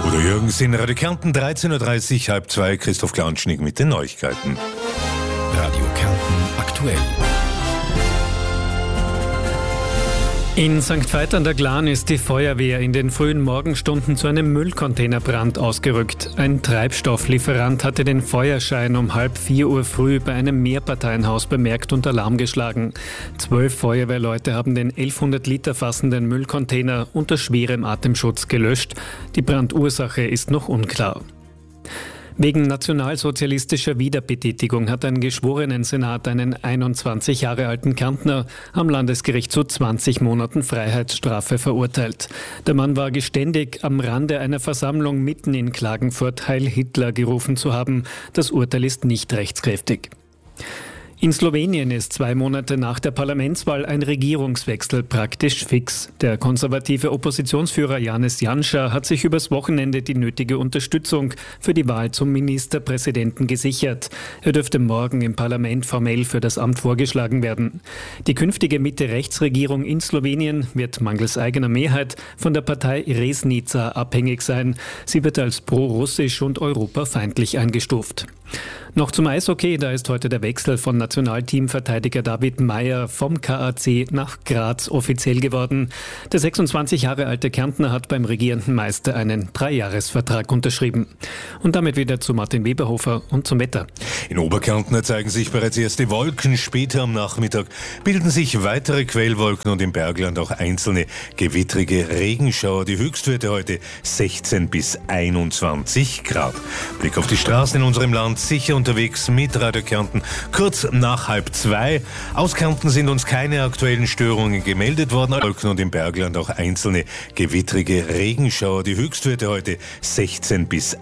Udo Jürgens in Radio Kärnten, 13.30 Uhr, halb zwei, Christoph Klanschnig mit den Neuigkeiten. Radio Kärnten aktuell. In St. Veit an der Glan ist die Feuerwehr in den frühen Morgenstunden zu einem Müllcontainerbrand ausgerückt. Ein Treibstofflieferant hatte den Feuerschein um 3:30 Uhr früh bei einem Mehrparteienhaus bemerkt und Alarm geschlagen. 12 Feuerwehrleute haben den 1100 Liter fassenden Müllcontainer unter schwerem Atemschutz gelöscht. Die Brandursache ist noch unklar. Wegen nationalsozialistischer Wiederbetätigung hat ein Geschworenensenat einen 21 Jahre alten Kärntner am Landesgericht zu 20 Monaten Freiheitsstrafe verurteilt. Der Mann war geständig, am Rande einer Versammlung mitten in Klagenfurt Heil Hitler gerufen zu haben. Das Urteil ist nicht rechtskräftig. In Slowenien ist 2 Monate nach der Parlamentswahl ein Regierungswechsel praktisch fix. Der konservative Oppositionsführer Janez Janša hat sich übers Wochenende die nötige Unterstützung für die Wahl zum Ministerpräsidenten gesichert. Er dürfte morgen im Parlament formell für das Amt vorgeschlagen werden. Die künftige Mitte-Rechts-Regierung in Slowenien wird mangels eigener Mehrheit von der Partei Resnica abhängig sein. Sie wird als pro-russisch und europafeindlich eingestuft. Noch zum Eishockey, da ist heute der Wechsel von Nationalteamverteidiger David Meier vom KAC nach Graz offiziell geworden. Der 26 Jahre alte Kärntner hat beim regierenden Meister einen 3-Jahres-Vertrag unterschrieben. Und damit wieder zu Martin Weberhofer und zum Wetter. In Oberkärnten zeigen sich bereits erste Wolken. Später am Nachmittag bilden sich weitere Quellwolken und im Bergland auch einzelne gewittrige Regenschauer. Die Höchstwerte heute 16 bis 21 Grad. Blick auf die Straßen in unserem Land, sicher unterwegs mit Radio Kärnten. Kurz nach 1:30. Aus Kärnten sind uns keine aktuellen Störungen gemeldet worden. Wolken und im Bergland auch einzelne gewittrige Regenschauer. Die Höchstwerte heute 16 bis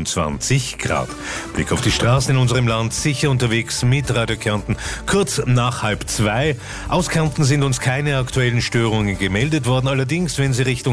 21 Grad. Blick auf die Straßen in unserem Land, sicher unterwegs mit Radio Kärnten. Kurz nach 1:30. Aus Kärnten sind uns keine aktuellen Störungen gemeldet worden. Allerdings, wenn Sie Richtung